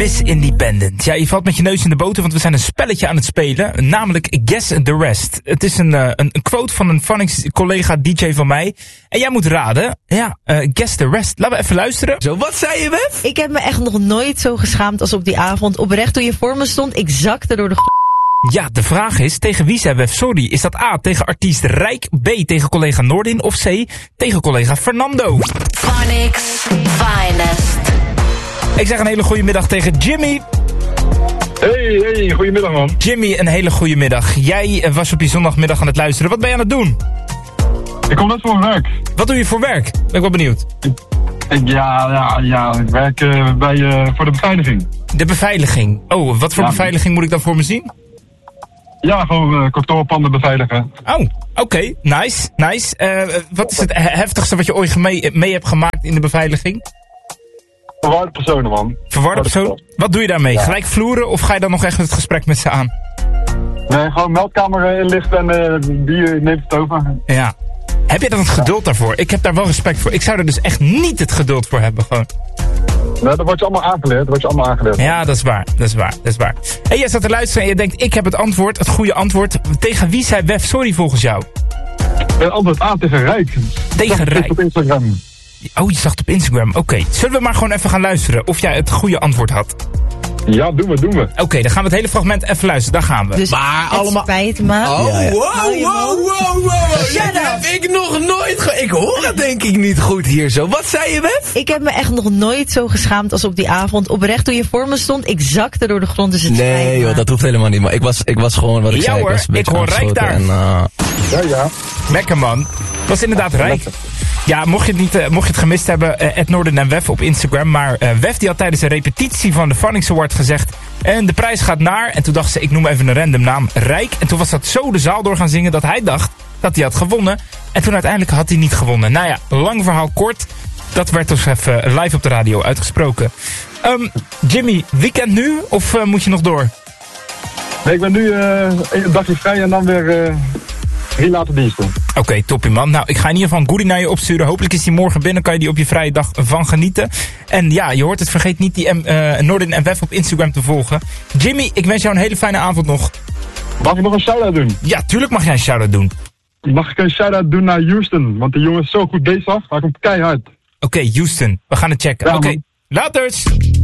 Miss Independent. Ja, je valt met je neus in de boter, want we zijn een spelletje aan het spelen. Namelijk Guess the Rest. Het is een quote van een Phonics-collega DJ van mij. En jij moet raden. Ja, Guess the Rest. Laten we even luisteren. Zo, wat zei je, Wef? Ik heb me echt nog nooit zo geschaamd als op die avond. Oprecht, toen je voor me stond, ik zakte door de Ja, de vraag is, tegen wie zei Wef sorry? Is dat A, tegen artiest Rijk, B, tegen collega Noordin of C, tegen collega Fernando? Phonics Finest. Ik zeg een hele goede middag tegen Jimmy. Hey, goedemiddag man. Jimmy, een hele goede middag. Jij was op je zondagmiddag aan het luisteren. Wat ben je aan het doen? Ik kom net voor mijn werk. Wat doe je voor werk? Ben ik wel benieuwd. Ik werk voor de beveiliging. De beveiliging. Oh, wat voor beveiliging moet ik dan voor me zien? Ja, gewoon kantoorpanden beveiligen. Oh, oké. Nice. Wat is het heftigste wat je ooit mee hebt gemaakt in de beveiliging? Verwarde personen, man. Verwarde persoon? Wat doe je daarmee? Ja. Gelijk vloeren of ga je dan nog echt het gesprek met ze aan? Nee, gewoon meldkamer inlichten en die neemt het over. Ja. Heb je dan het geduld daarvoor? Ik heb daar wel respect voor. Ik zou er dus echt niet het geduld voor hebben, gewoon. Nee, dat wordt je allemaal aangeleerd. Ja, dat is waar. En jij zat te luisteren en je denkt, ik heb het antwoord, het goede antwoord. Tegen wie zei Wef sorry volgens jou? Antwoord A, tegen Rijk. Tegen Rijk. Op Instagram. Oh, je zag het op Instagram. Oké. Zullen we maar gewoon even gaan luisteren of jij het goede antwoord had? Ja, doen we. Oké, dan gaan we het hele fragment even luisteren. Daar gaan we. Dus maar het allemaal... spijt me. Oh, wow. Dat heb ik nog nooit ik hoor het denk ik niet goed hier zo. Wat zei je, Wef? Ik heb me echt nog nooit zo geschaamd als op die avond. Oprecht, toen je voor me stond, ik zakte door de grond. Dus het spijt me. Nee joh, dat hoeft helemaal niet. Maar ik was gewoon wat ik zei. Hoor, ik hoor Rijk daar. En, Ja. Lekker man. Dat was inderdaad Rijk. Ja, mocht je het gemist hebben, @Noorden en Wef op Instagram. Maar Wef die had tijdens een repetitie van de Phonics Award gezegd... En de prijs gaat naar... En toen dacht ze, ik noem even een random naam, Rijk. En toen was dat zo de zaal door gaan zingen dat hij dacht dat hij had gewonnen. En toen uiteindelijk had hij niet gewonnen. Nou ja, lang verhaal kort. Dat werd dus even live op de radio uitgesproken. Jimmy, weekend nu? Of moet je nog door? Nee, ik ben nu een dagje vrij en dan weer... 3 later diensten. Oké, toppie man. Nou, ik ga in ieder geval een goodie naar je opsturen. Hopelijk is die morgen binnen. Kan je die op je vrije dag van genieten. En ja, je hoort het. Vergeet niet die Noordin en Wef op Instagram te volgen. Jimmy, ik wens jou een hele fijne avond nog. Mag ik nog een shout-out doen? Ja, tuurlijk mag jij een shout-out doen. Mag ik een shout-out doen naar Houston? Want die jongen is zo goed bezig. Hij komt keihard. Oké, Houston. We gaan het checken. Ja, Oké, laters!